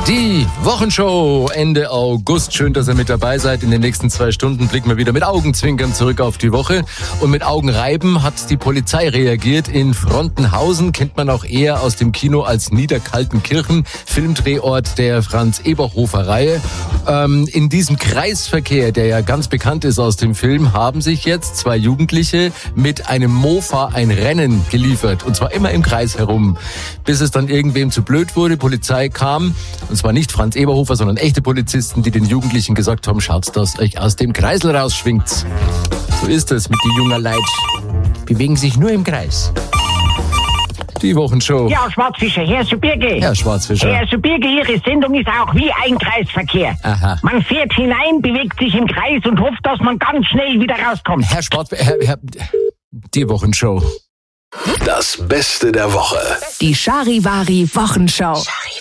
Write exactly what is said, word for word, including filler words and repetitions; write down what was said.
Die Wochenshow Ende August. Schön, dass ihr mit dabei seid. In den nächsten zwei Stunden blicken wir wieder mit Augenzwinkern zurück auf die Woche. Und mit Augenreiben hat die Polizei reagiert. In Frontenhausen kennt man auch eher aus dem Kino als Niederkaltenkirchen, Filmdrehort der Franz-Eberhofer-Reihe. Ähm, in diesem Kreisverkehr, der ja ganz bekannt ist aus dem Film, haben sich jetzt zwei Jugendliche mit einem Mofa ein Rennen geliefert. Und zwar immer im Kreis herum. Bis es dann irgendwem zu blöd wurde, Polizei kam. Und zwar nicht Franz Eberhofer, sondern echte Polizisten, die den Jugendlichen gesagt haben, schaut, dass euch aus dem Kreisel rausschwingt. So ist es mit den jungen Leuten. Bewegen sich nur im Kreis. Die Wochenshow. Ja, Schwarzfischer, Herr Subirge. Herr Schwarzfischer. Herr Subirge, Ihre Sendung ist auch wie ein Kreisverkehr. Aha. Man fährt hinein, bewegt sich im Kreis und hofft, dass man ganz schnell wieder rauskommt. Herr Schwarzfischer, Herr, Herr, die Wochenshow. Das Beste der Woche. Die Charivari Wochenshow.